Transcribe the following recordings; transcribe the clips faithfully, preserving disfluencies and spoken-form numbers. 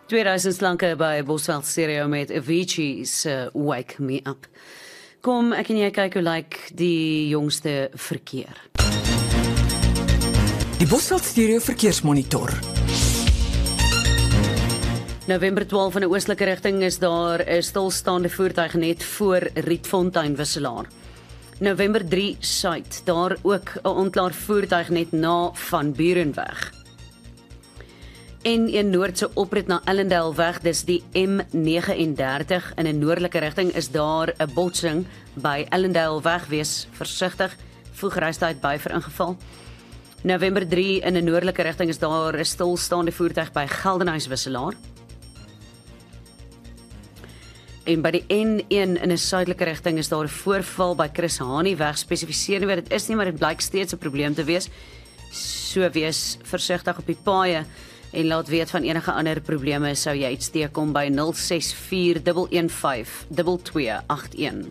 tweeduisend slanke by Bosveld Stereo met Avicii's uh, Wake Me Up. Kom, ek en jy kyk hoe lyk die jongste verkeer. Die Bosveld Stereo verkeersmonitor. November twaalf in 'n oostelike rigting is daar 'n stilstaande voertuig net voor Rietfontein Wisselaar. November drie suid, daar ook 'n onklaar voertuig net na Van Burenweg. N een noordse oprit na Ellendale weg, dis die M negenendertig in 'n noordelike rigting is daar 'n botsing by Ellendale weg, wees versigtig, voegrytyd by vir ingeval. November drie in 'n noordelike rigting is daar 'n stilstaande voertuig by Geldenhuys Wisselaar. En by die N een in 'n suidelike rigting is daar 'n voorval by Chris Hani weg, spesifiseer nie wat dit is nie, maar dit blyk steeds 'n probleem te wees. So wees versigtig op die paaie. En laat weet van enige ander probleme sou jy iets teekom by nul ses vier een een vyf twee twee agt een.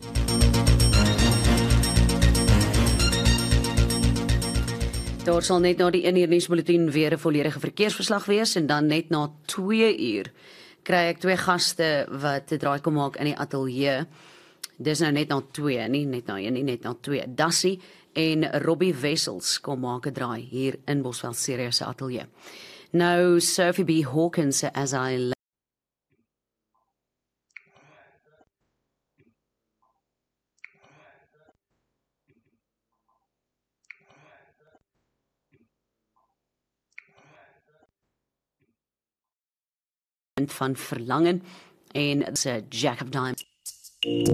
Daar sal net na die een uur nuusbulletin weer 'n volledige verkeersverslag wees en dan net na twee uur kry ek twee gaste wat 'n draai kom maak in die ateljee. Dis nou net na twee, nie net na een nie, net na twee. Dassie en Robbie Wessels kom maak 'n draai hier in Bosveld Stereo se ateljee. Nou, Sophie B. Hawkins, As I Love van Verlangen en 'n Jack of Diamonds.